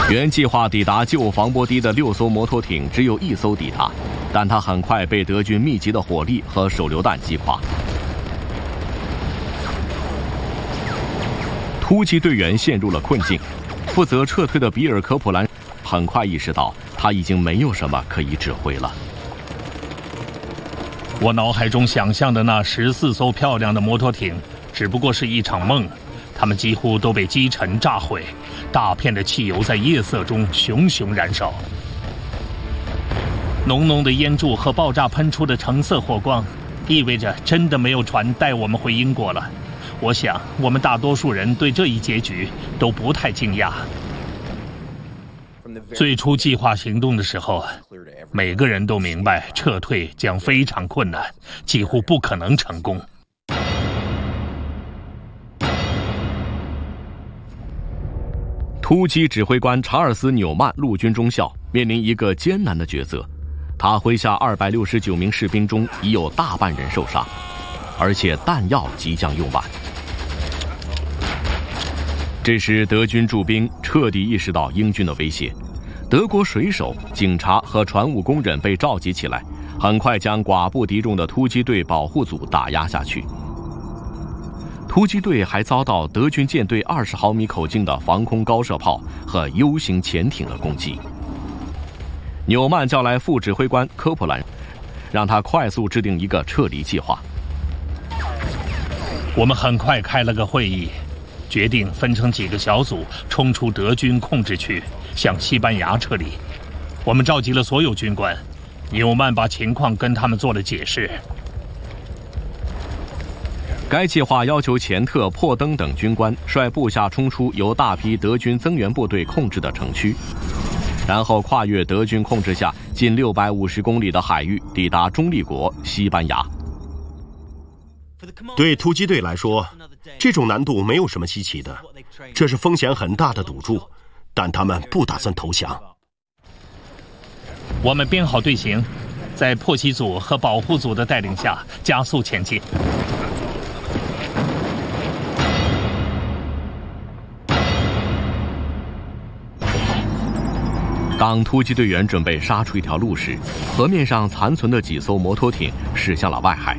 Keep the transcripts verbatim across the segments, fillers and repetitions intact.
原计划抵达旧防波堤的六艘摩托艇只有一艘抵达，但它很快被德军密集的火力和手榴弹击垮。突击队员陷入了困境，负责撤退的比尔·科普兰很快意识到他已经没有什么可以指挥了。 我脑海中想象的那十四艘漂亮的摩托艇，只不过是一场梦，它们几乎都被击沉炸毁，大片的汽油在夜色中熊熊燃烧，浓浓的烟柱和爆炸喷出的橙色火光，意味着真的没有船带我们回英国了。我想，我们大多数人对这一结局都不太惊讶。最初计划行动的时候，每个人都明白撤退将非常困难，几乎不可能成功。 突击指挥官查尔斯·纽曼陆军中校面临一个艰难的抉择，他麾下二百六十九名士兵中已有大半人受伤，而且弹药即将用完。这时，德军驻兵彻底意识到英军的威胁，德国水手、警察和船务工人被召集起来，很快将寡不敌众的突击队保护组打压下去。突击队还遭到德军舰队二十毫米口径的防空高射炮和 U 型潜艇的攻击。纽曼叫来副指挥官科普兰，让他快速制定一个撤离计划。 我们很快开了个会议，决定分成几个小组冲出德军控制区，向西班牙撤离。我们召集了所有军官，纽曼把情况跟他们做了解释。 该计划要求钱特、珀登等军官率部下冲出由大批德军增援部队控制的城区，然后跨越德军控制下近六百五十公里的海域，抵达中立国西班牙。 对突击队来说，这种难度没有什么稀奇的，这是风险很大的赌注，但他们不打算投降。 我们编好队形，在破袭组和保护组的带领下加速前进。 当突击队员准备杀出一条路时，河面上残存的几艘摩托艇驶向了外海。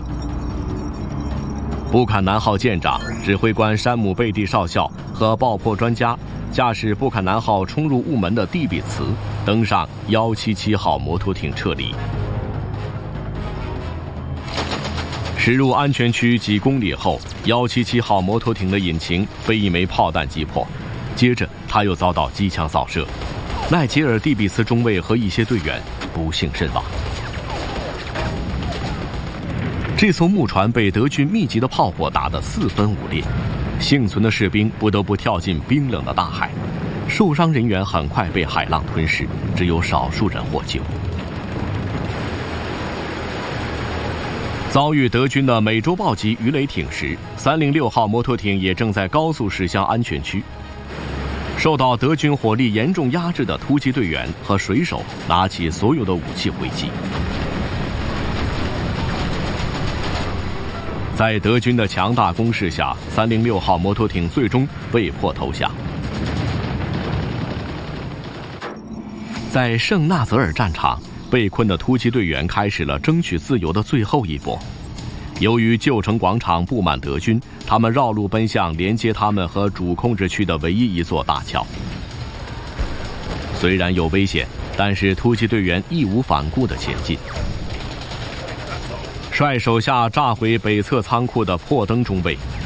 布坎南号舰长、指挥官山姆·贝蒂少校和爆破专家驾驶布坎南号冲入雾门的蒂比茨，登上一七七号摩托艇撤离。驶入安全区几公里后，一七七号摩托艇的引擎被一枚炮弹击破，接着他又遭到机枪扫射。奈杰尔·蒂比茨中尉和一些队员不幸身亡。这艘木船被德军密集的炮火打得四分五裂，幸存的士兵不得不跳进冰冷的大海，受伤人员很快被海浪吞噬，只有少数人获救。遭遇德军的美洲豹级鱼雷艇时，三零六号摩托艇也正在高速驶向安全区。受到德军火力严重压制的突击队员和水手拿起所有的武器回击。在德军的强大攻势下，三零六号摩托艇最终被迫投降。在圣纳泽尔战场，被困的突击队员开始了争取自由的最后一搏。由于旧城广场布满德军，他们绕路奔向连接他们和主控制区的唯一一座大桥。虽然有危险，但是突击队员义无反顾地前进。率手下炸毁北侧仓库的珀登中尉